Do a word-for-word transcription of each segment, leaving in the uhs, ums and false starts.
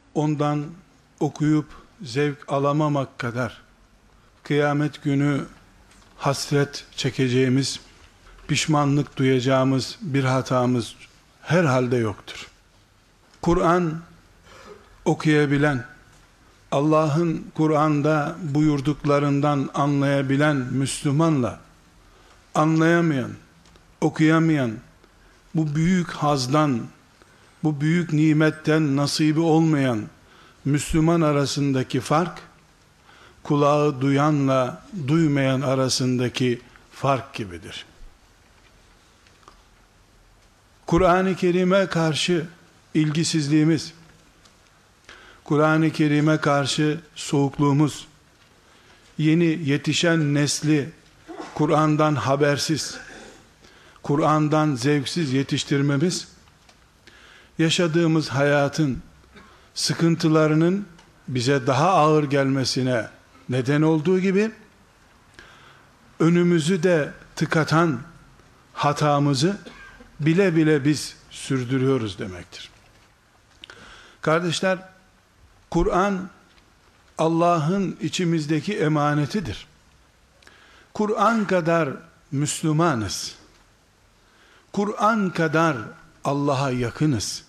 ondan okuyup zevk alamamak kadar kıyamet günü hasret çekeceğimiz, pişmanlık duyacağımız bir hatamız herhalde yoktur. Kur'an okuyabilen, Allah'ın Kur'an'da buyurduklarından anlayabilen Müslümanla anlayamayan, okuyamayan, bu büyük hazdan, bu büyük nimetten nasibi olmayan Müslüman arasındaki fark, kulağı duyanla duymayan arasındaki fark gibidir. Kur'an-ı Kerim'e karşı ilgisizliğimiz, Kur'an-ı Kerim'e karşı soğukluğumuz, yeni yetişen nesli Kur'an'dan habersiz, Kur'an'dan zevksiz yetiştirmemiz, yaşadığımız hayatın sıkıntılarının bize daha ağır gelmesine neden olduğu gibi, önümüzü de tıkatan hatamızı bile bile biz sürdürüyoruz demektir. Kardeşler, Kur'an Allah'ın içimizdeki emanetidir. Kur'an kadar Müslümanız. Kur'an kadar Allah'a yakınız.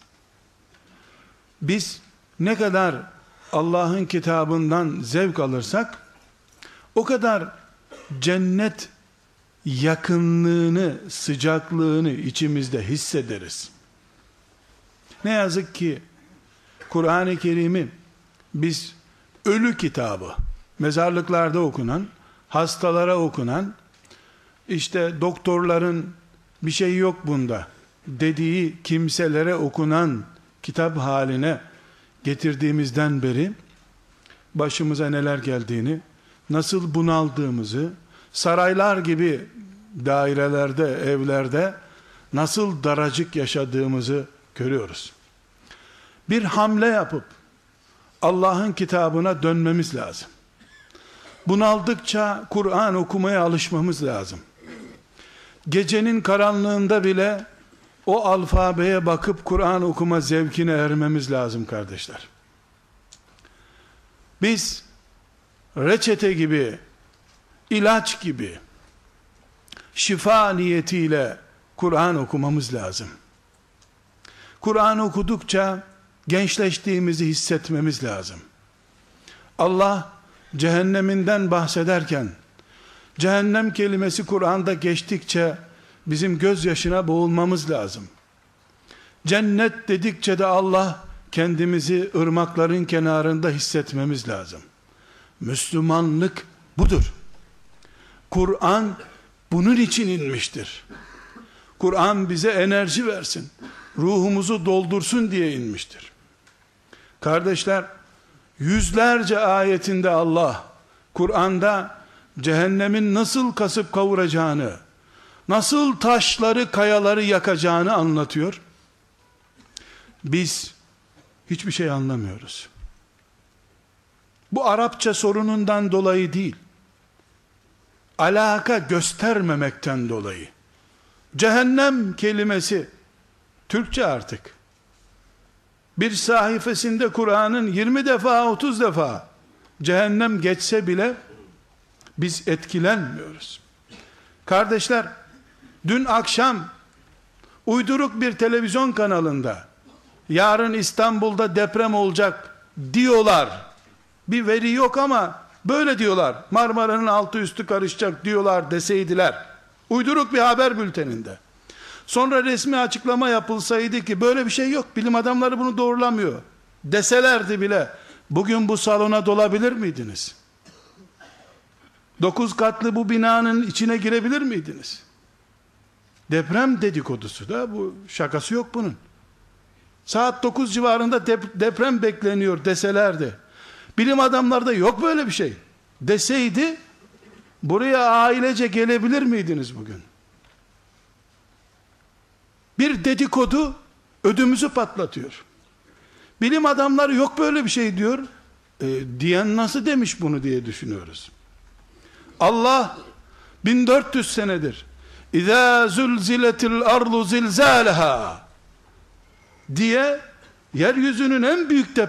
Biz ne kadar Allah'ın kitabından zevk alırsak, o kadar cennet yakınlığını, sıcaklığını içimizde hissederiz. Ne yazık ki Kur'an-ı Kerim'i biz ölü kitabı, mezarlıklarda okunan, hastalara okunan, işte doktorların bir şey yok bunda dediği kimselere okunan kitap haline getirdiğimizden beri başımıza neler geldiğini, nasıl bunaldığımızı, saraylar gibi dairelerde, evlerde nasıl daracık yaşadığımızı görüyoruz. Bir hamle yapıp Allah'ın kitabına dönmemiz lazım. Bunaldıkça Kur'an okumaya alışmamız lazım. Gecenin karanlığında bile o alfabeye bakıp Kur'an okuma zevkine ermemiz lazım kardeşler. Biz reçete gibi, ilaç gibi, şifa niyetiyle Kur'an okumamız lazım. Kur'an okudukça gençleştiğimizi hissetmemiz lazım. Allah cehenneminden bahsederken, cehennem kelimesi Kur'an'da geçtikçe bizim gözyaşına boğulmamız lazım. Cennet dedikçe de Allah kendimizi ırmakların kenarında hissetmemiz lazım. Müslümanlık budur. Kur'an bunun için inmiştir. Kur'an bize enerji versin, ruhumuzu doldursun diye inmiştir. Kardeşler, yüzlerce ayetinde Allah, Kur'an'da cehennemin nasıl kasıp kavuracağını, nasıl taşları, kayaları yakacağını anlatıyor. Biz hiçbir şey anlamıyoruz. Bu Arapça sorunundan dolayı değil, alaka göstermemekten dolayı. Cehennem kelimesi Türkçe artık. Bir sayfasında Kur'an'ın yirmi defa, otuz defa cehennem geçse bile biz etkilenmiyoruz. Kardeşler, dün akşam uyduruk bir televizyon kanalında yarın İstanbul'da deprem olacak diyorlar. Bir veri yok ama böyle diyorlar. Marmara'nın altı üstü karışacak diyorlar deseydiler. Uyduruk bir haber bülteninde. Sonra resmi açıklama yapılsaydı ki böyle bir şey yok, bilim adamları bunu doğrulamıyor deselerdi bile, bugün bu salona dolabilir miydiniz? Dokuz katlı bu binanın içine girebilir miydiniz? Deprem dedikodusu da bu, şakası yok bunun. Saat dokuz civarında dep- deprem bekleniyor deselerdi, bilim adamları da yok böyle bir şey deseydi, buraya ailece gelebilir miydiniz bugün? Bir dedikodu ödümüzü patlatıyor. Bilim adamları yok böyle bir şey diyor. E, diyen nasıl demiş bunu diye düşünüyoruz. Allah bin dört yüz senedir İzâ zulziletil ardu zilzâleha diye yeryüzünün en büyük